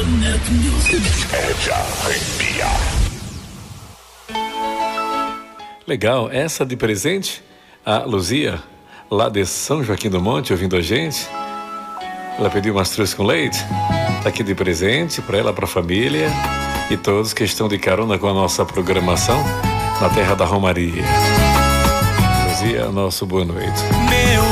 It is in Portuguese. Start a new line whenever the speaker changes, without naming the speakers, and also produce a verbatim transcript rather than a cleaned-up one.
Legal, essa de presente, a Luzia, lá de São Joaquim do Monte, ouvindo a gente. Ela pediu umas trouxas com leite. Tá aqui de presente para ela, para a família e todos que estão de carona com a nossa programação na Terra da Romaria. Luzia, nosso boa noite.
Meu